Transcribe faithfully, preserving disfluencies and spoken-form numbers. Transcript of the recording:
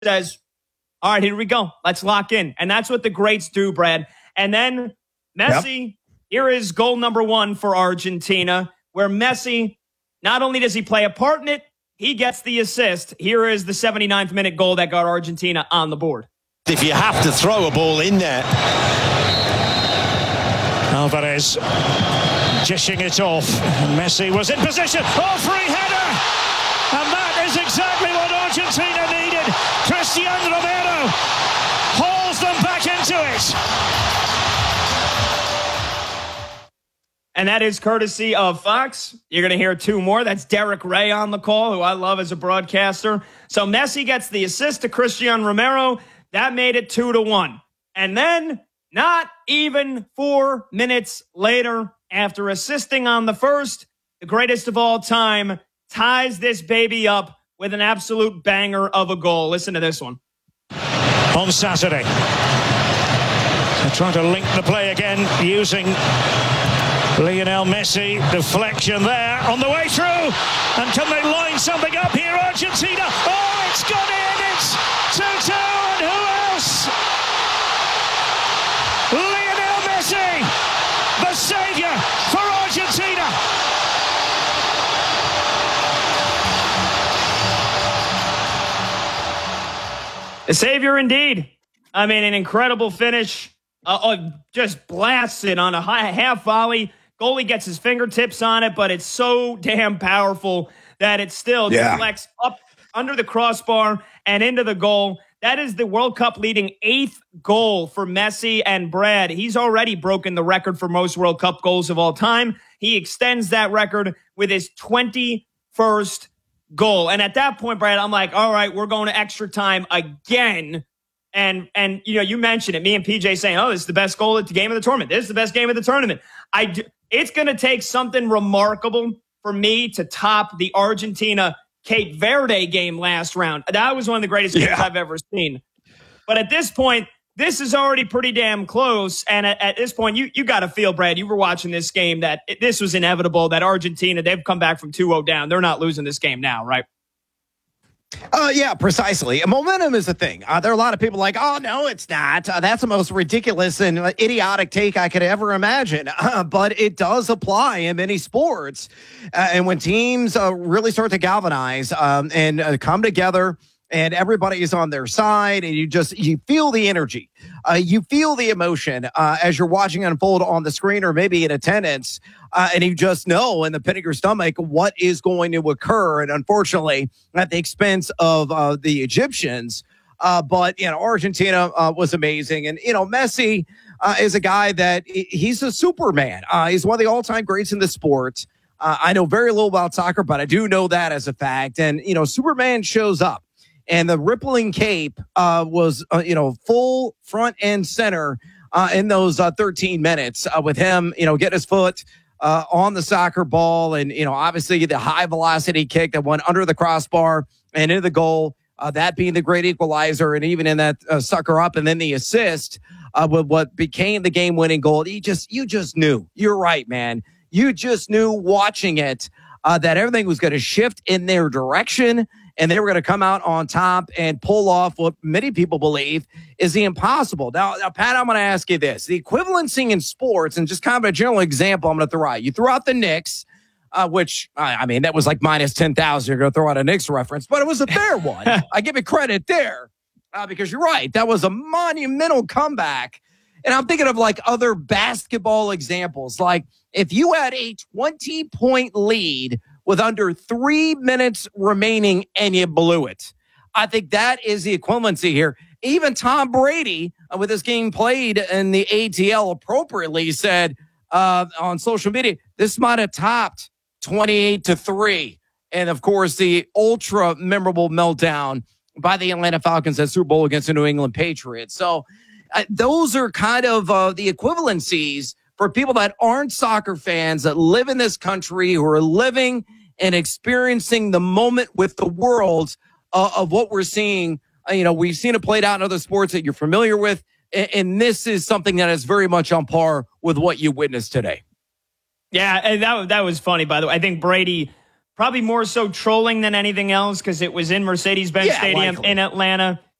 says, all right, here we go. Let's lock in. And that's what the greats do, Brad. And then Messi, yep. Here is goal number one for Argentina, where Messi, not only does he play a part in it, he gets the assist. Here is the seventy-ninth minute goal that got Argentina on the board. If you have to throw a ball in there. Alvarez dishing it off. Messi was in position. Oh, free header! And that is exactly what Argentina needed. Christian Romero hauls them back into it. And that is courtesy of Fox. You're going to hear two more. That's Derek Ray on the call, who I love as a broadcaster. So Messi gets the assist to Christian Romero. That made it two to one. And then, not even four minutes later, after assisting on the first, the greatest of all time ties this baby up with an absolute banger of a goal. Listen to this one. On Saturday, they're trying to link the play again using Lionel Messi. Deflection there on the way through. And can they line something up here, Argentina? Oh, it's gone in. It's two two. And who else? Lionel Messi, the savior for Argentina. The savior indeed. I mean, an incredible finish. Uh, uh, just blasted on a high, half volley. Goalie gets his fingertips on it, but it's so damn powerful that it still yeah. deflects up under the crossbar and into the goal. That is the World Cup leading eighth goal for Messi and Brad. He's already broken the record for most World Cup goals of all time. He extends that record with his twenty-first goal. And at that point, Brad, I'm like, all right, we're going to extra time again. And, and you know, you mentioned it, me and P J saying, oh, this is the best goal at the game of the tournament. This is the best game of the tournament. I do, it's going to take something remarkable for me to top the Argentina-Cape Verde game last round. That was one of the greatest games yeah. I've ever seen. But at this point, this is already pretty damn close. And at, at this point, you, you got to feel, Brad, you were watching this game, that it, this was inevitable, that Argentina, they've come back from two oh down. They're not losing this game now, right? Uh, yeah, precisely. Momentum is a thing. Uh, there are a lot of people like, oh, no, it's not. Uh, that's the most ridiculous and uh, idiotic take I could ever imagine. Uh, but it does apply in many sports. Uh, and when teams uh, really start to galvanize um, and uh, come together, and everybody is on their side, and you just, you feel the energy. Uh, you feel the emotion uh, as you're watching unfold on the screen or maybe in attendance. Uh, and you just know in the pit of your stomach what is going to occur. And unfortunately, at the expense of uh, the Egyptians. Uh, but, you know, Argentina uh, was amazing. And, you know, Messi uh, is a guy that he's a Superman. Uh, he's one of the all-time greats in the sport. Uh, I know very little about soccer, but I do know that as a fact. And, you know, Superman shows up. And the rippling cape uh, was, uh, you know, full front and center uh, in those uh, thirteen minutes uh, with him, you know, getting his foot uh, on the soccer ball. And, you know, obviously the high velocity kick that went under the crossbar and into the goal, uh, that being the great equalizer. And even in that uh, sucker up and then the assist uh, with what became the game winning goal. You just, you just knew. You're right, man. You just knew watching it uh, that everything was going to shift in their direction. And they were going to come out on top and pull off what many people believe is the impossible. Now, now Pat, I'm going to ask you this. The equivalency in sports, and just kind of a general example I'm going to throw out. You threw out the Knicks, uh, which, I mean, that was like minus ten thousand. You're going to throw out a Knicks reference, but it was a fair one. I give you credit there uh, because you're right. That was a monumental comeback. And I'm thinking of like other basketball examples. Like if you had a twenty-point lead with under three minutes remaining and you blew it. I think that is the equivalency here. Even Tom Brady, uh, with this game played in the A T L appropriately, said uh, on social media, this might have topped twenty-eight to three. And, of course, the ultra memorable meltdown by the Atlanta Falcons at Super Bowl against the New England Patriots. So uh, those are kind of uh, the equivalencies for people that aren't soccer fans, that live in this country, who are living and experiencing the moment with the world uh, of what we're seeing. Uh, you know, we've seen it played out in other sports that you're familiar with. And, and this is something that is very much on par with what you witnessed today. Yeah, and that, that was funny, by the way. I think Brady Probably more so trolling than anything else because it was in Mercedes-Benz Yeah, Stadium likely. in Atlanta.